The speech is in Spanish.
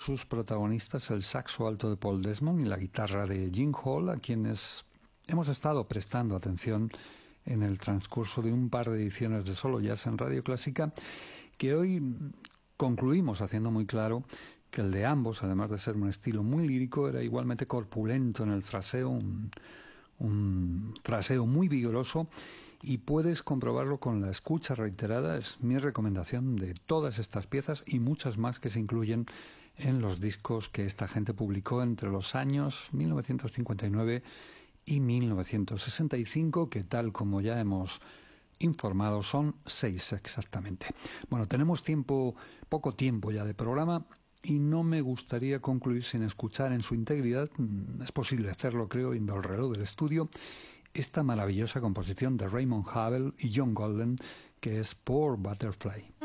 sus protagonistas, el saxo alto de Paul Desmond y la guitarra de Gene Hall, a quienes hemos estado prestando atención en el transcurso de un par de ediciones de Solo Jazz en Radio Clásica, que hoy concluimos haciendo muy claro que el de ambos, además de ser un estilo muy lírico, era igualmente corpulento en el fraseo, un fraseo muy vigoroso, y puedes comprobarlo con la escucha reiterada. Es mi recomendación de todas estas piezas y muchas más que se incluyen en los discos que esta gente publicó entre los años 1959 y 1965, que tal como ya hemos informado son 6 exactamente. Bueno, tenemos poco tiempo ya de programa, y no me gustaría concluir sin escuchar en su integridad, es posible hacerlo creo viendo el reloj del estudio, esta maravillosa composición de Raymond Havel y John Golden, que es Poor Butterfly.